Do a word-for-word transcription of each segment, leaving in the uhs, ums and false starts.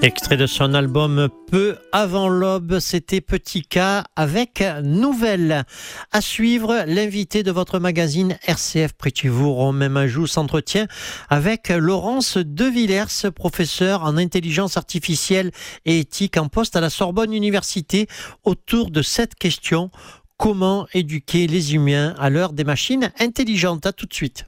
Extrait de son album Peu avant l'aube, c'était Petit K avec Nouvelle. À suivre, l'invité de votre magazine R C F près de chez vous, Romain Majou, s'entretient avec Laurence De Villers, professeure en intelligence artificielle et éthique en poste à la Sorbonne Université, autour de cette question: comment éduquer les humains à l'heure des machines intelligentes? À tout de suite.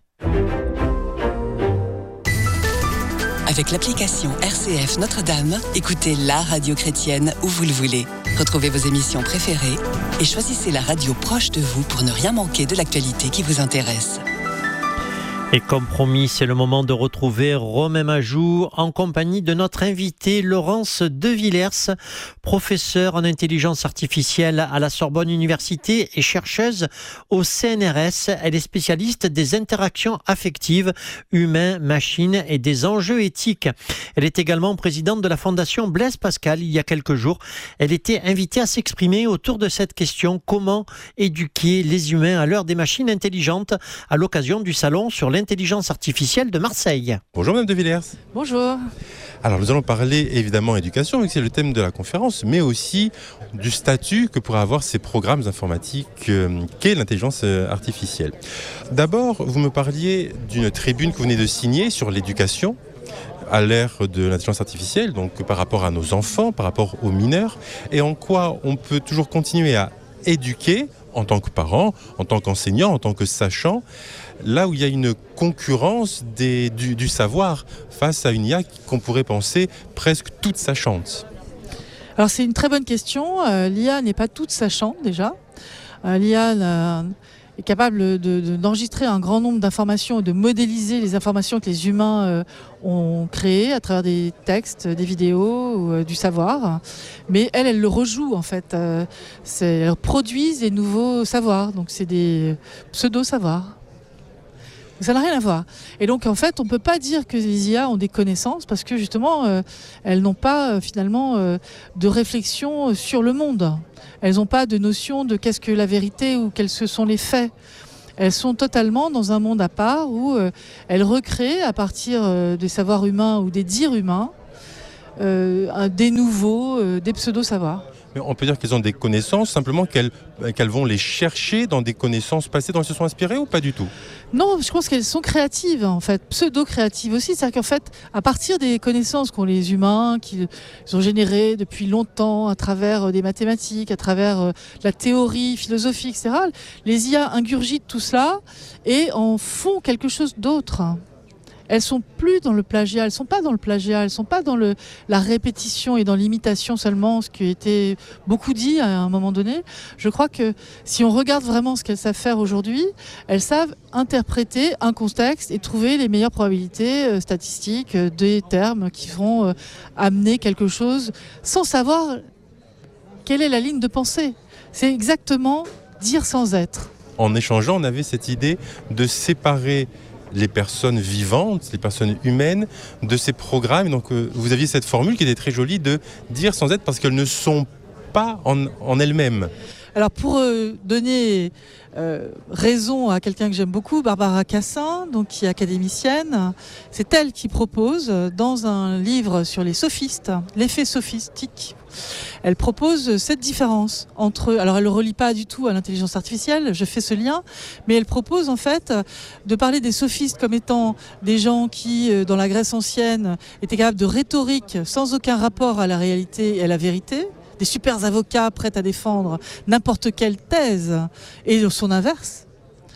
Avec l'application R C F Notre-Dame, écoutez la radio chrétienne où vous le voulez. Retrouvez vos émissions préférées et choisissez la radio proche de vous pour ne rien manquer de l'actualité qui vous intéresse. Et comme promis, c'est le moment de retrouver Romain Majou en compagnie de notre invitée Laurence De Villers, professeure en intelligence artificielle à la Sorbonne Université et chercheuse au C N R S. Elle est spécialiste des interactions affectives humains-machines et des enjeux éthiques. Elle est également présidente de la Fondation Blaise Pascal. Il y a quelques jours, elle était invitée à s'exprimer autour de cette question: comment éduquer les humains à l'heure des machines intelligentes, à l'occasion du salon sur l'intelligence artificielle de Marseille. Bonjour Mme De Villers. Bonjour. Alors nous allons parler évidemment éducation, vu que c'est le thème de la conférence, mais aussi du statut que pourraient avoir ces programmes informatiques euh, qu'est l'intelligence euh, artificielle. D'abord, vous me parliez d'une tribune que vous venez de signer sur l'éducation à l'ère de l'intelligence artificielle, donc par rapport à nos enfants, par rapport aux mineurs, et en quoi on peut toujours continuer à éduquer en tant que parent, en tant qu'enseignant, en tant que sachant, là où il y a une concurrence des, du, du savoir face à une I A qu'on pourrait penser presque toute sachante. Alors c'est une très bonne question. Euh, L'I A n'est pas toute sachante déjà. Euh, L'I A euh, est capable de, de, d'enregistrer un grand nombre d'informations et de modéliser les informations que les humains euh, ont créées à travers des textes, des vidéos ou euh, du savoir. Mais elle, elle le rejoue en fait. Euh, c'est, elles produisent des nouveaux savoirs. Donc c'est des pseudo-savoirs. Ça n'a rien à voir. Et donc, en fait, on ne peut pas dire que les I A ont des connaissances parce que, justement, euh, elles n'ont pas, euh, finalement, euh, de réflexion sur le monde. Elles n'ont pas de notion de qu'est-ce que la vérité ou quels sont les faits. Elles sont totalement dans un monde à part où euh, elles recréent, à partir euh, des savoirs humains ou des dires humains, euh, des nouveaux, euh, des pseudo-savoirs. Mais on peut dire qu'elles ont des connaissances, simplement qu'elles, qu'elles vont les chercher dans des connaissances passées dont elles se sont inspirées, ou pas du tout? Non, je pense qu'elles sont créatives, en fait, pseudo-créatives aussi. C'est-à-dire qu'en fait, à partir des connaissances qu'ont les humains, qu'ils ont générées depuis longtemps à travers des mathématiques, à travers la théorie philosophique, et cetera, les I A ingurgitent tout cela et en font quelque chose d'autre. Elles sont plus dans le plagiat, elles sont pas dans le plagiat, elles sont pas dans le, la répétition et dans l'imitation seulement, ce qui a été beaucoup dit à un moment donné. Je crois que si on regarde vraiment ce qu'elles savent faire aujourd'hui, elles savent interpréter un contexte et trouver les meilleures probabilités euh, statistiques euh, des termes qui vont euh, amener quelque chose sans savoir quelle est la ligne de pensée. C'est exactement dire sans être. En échangeant, on avait cette idée de séparer les personnes vivantes, les personnes humaines, de ces programmes. Donc euh, vous aviez cette formule qui était très jolie de dire sans être, parce qu'elles ne sont pas en, en elles-mêmes. Alors pour euh, donner euh, raison à quelqu'un que j'aime beaucoup, Barbara Cassin, donc qui est académicienne, c'est elle qui propose dans un livre sur les sophistes, l'effet sophistique. Elle propose cette différence entre, alors elle ne le relie pas du tout à l'intelligence artificielle, je fais ce lien, mais elle propose en fait de parler des sophistes comme étant des gens qui, dans la Grèce ancienne, étaient capables de rhétorique sans aucun rapport à la réalité et à la vérité, des super avocats prêts à défendre n'importe quelle thèse et son inverse,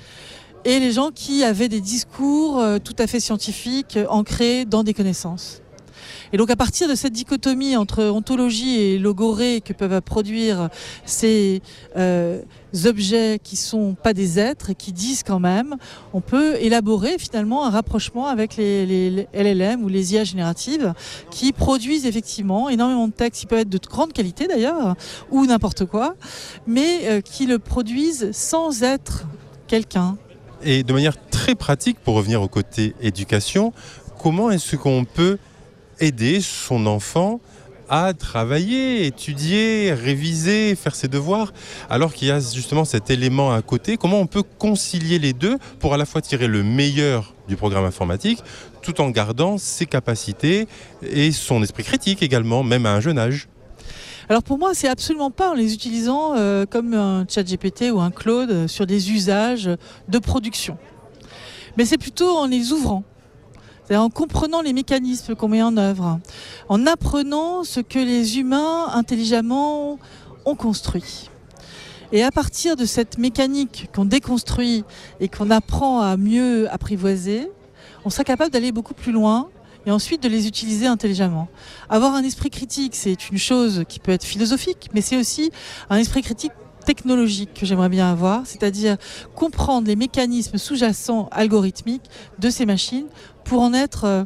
et les gens qui avaient des discours tout à fait scientifiques ancrés dans des connaissances. Et donc à partir de cette dichotomie entre ontologie et logorée que peuvent produire ces euh, objets qui ne sont pas des êtres et qui disent quand même, on peut élaborer finalement un rapprochement avec les, les, les L L M ou les I A génératives qui produisent effectivement énormément de textes qui peuvent être de grande qualité d'ailleurs, ou n'importe quoi, mais euh, qui le produisent sans être quelqu'un. Et de manière très pratique, pour revenir au côté éducation, comment est-ce qu'on peut aider son enfant à travailler, étudier, réviser, faire ses devoirs, alors qu'il y a justement cet élément à côté? Comment on peut concilier les deux pour à la fois tirer le meilleur du programme informatique, tout en gardant ses capacités et son esprit critique également, même à un jeune âge. Alors pour moi, c'est absolument pas en les utilisant euh, comme un ChatGPT ou un Claude euh, sur des usages de production. Mais c'est plutôt en les ouvrant. C'est-à-dire en comprenant les mécanismes qu'on met en œuvre, en apprenant ce que les humains intelligemment ont construit. Et à partir de cette mécanique qu'on déconstruit et qu'on apprend à mieux apprivoiser, on sera capable d'aller beaucoup plus loin et ensuite de les utiliser intelligemment. Avoir un esprit critique, c'est une chose qui peut être philosophique, mais c'est aussi un esprit critique technologique que j'aimerais bien avoir, c'est-à-dire comprendre les mécanismes sous-jacents algorithmiques de ces machines pour en être euh,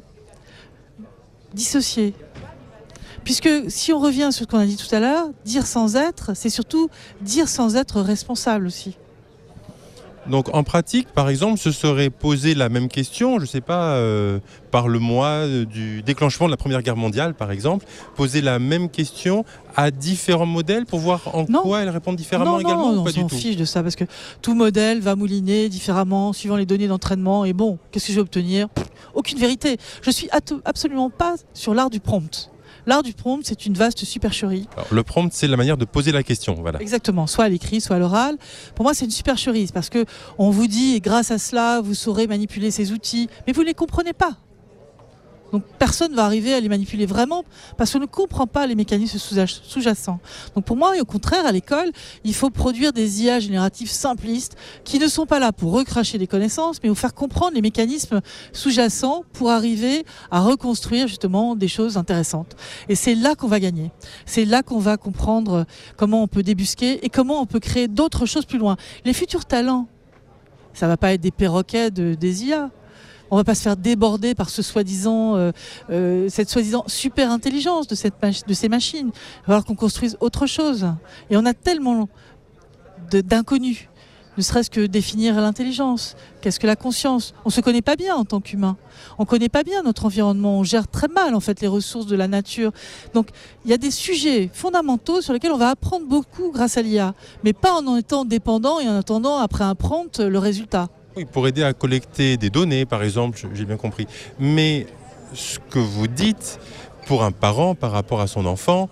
dissocié. Puisque si on revient sur ce qu'on a dit tout à l'heure, dire sans être, c'est surtout dire sans être responsable aussi. Donc en pratique, par exemple, se serait posé la même question, je ne sais pas, euh, parle-moi euh, du déclenchement de la Première Guerre mondiale, par exemple, poser la même question à différents modèles pour voir en non. quoi elles répondent différemment non, également non, ou pas on s'en du tout. fiche de ça parce que tout modèle va mouliner différemment suivant les données d'entraînement et bon, qu'est-ce que je vais obtenir ? Aucune vérité. Je ne suis absolument pas sur l'art du prompt. L'art du prompt, c'est une vaste supercherie. Alors, le prompt, c'est la manière de poser la question. Voilà. Exactement, soit à l'écrit, soit à l'oral. Pour moi, c'est une supercherie parce que on vous dit, et grâce à cela, vous saurez manipuler ces outils, mais vous ne les comprenez pas. Donc personne ne va arriver à les manipuler vraiment parce qu'on ne comprend pas les mécanismes sous-jacents. Donc pour moi, au contraire, à l'école, il faut produire des I A génératives simplistes qui ne sont pas là pour recracher des connaissances, mais pour faire comprendre les mécanismes sous-jacents pour arriver à reconstruire justement des choses intéressantes. Et c'est là qu'on va gagner. C'est là qu'on va comprendre comment on peut débusquer et comment on peut créer d'autres choses plus loin. Les futurs talents, ça ne va pas être des perroquets de, des I A. On ne va pas se faire déborder par ce soi-disant, euh, euh, cette soi-disant super intelligence de, cette mach- de ces machines. Il va falloir qu'on construise autre chose. Et on a tellement de, d'inconnus, ne serait-ce que définir l'intelligence. Qu'est-ce que la conscience ? On ne se connaît pas bien en tant qu'humain. On ne connaît pas bien notre environnement. On gère très mal en fait les ressources de la nature. Donc il y a des sujets fondamentaux sur lesquels on va apprendre beaucoup grâce à l'I A, mais pas en étant dépendant et en attendant après un prompt le résultat. Oui, pour aider à collecter des données, par exemple, j'ai bien compris. Mais ce que vous dites, pour un parent, par rapport à son enfant,